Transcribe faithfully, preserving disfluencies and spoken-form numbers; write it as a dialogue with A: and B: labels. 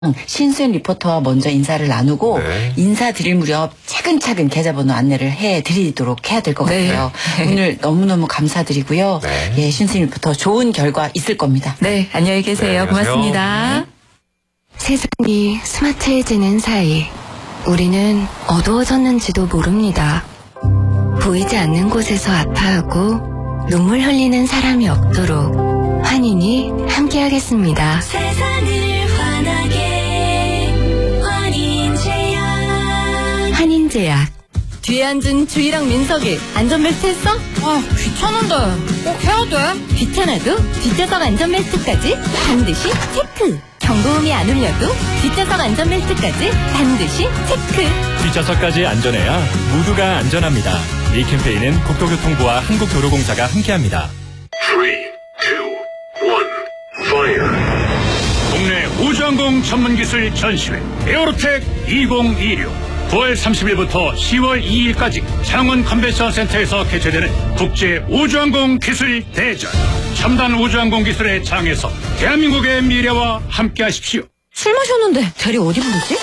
A: 신수연 리포터와 먼저 인사를 나누고
B: 네.
A: 인사드릴 무렵 차근차근 계좌번호 안내를 해드리도록 해야 될 것
C: 네.
A: 같아요. 오늘 너무너무 감사드리고요.
B: 네.
A: 예, 신수연 리포터 좋은 결과 있을 겁니다.
C: 네, 안녕히 계세요.
B: 네, 안녕하세요.
C: 고맙습니다.
D: 세상이 스마트해지는 사이 우리는 어두워졌는지도 모릅니다. 보이지 않는 곳에서 아파하고 눈물 흘리는 사람이 없도록 환인이 함께하겠습니다.
E: 세상을 환하게 환인제약.
D: 환인제약.
C: 뒤에 앉은 주희랑 민석이 안전벨트 했어?
D: 아, 귀찮은데 꼭 해야 돼?
C: 귀찮아도 뒷좌석 안전벨트까지 반드시 체크. 경고음이 안 울려도 뒷좌석 안전벨트까지 반드시 체크.
F: 뒷좌석까지 안전해야 모두가 안전합니다. 이 캠페인은 국토교통부와 한국도로공사가 함께합니다.
G: 삼, 이, 일, fire. 국내 우주항공 전문기술 전시회 에어로텍 이천이십육 구월 삼십일부터 시월 이일까지 창원 컨벤션 센터에서 개최되는 국제 우주항공 기술 대전. 첨단 우주항공 기술의 장에서 대한민국의 미래와 함께하십시오.
A: 술 마셨는데 대리 어디 부르지?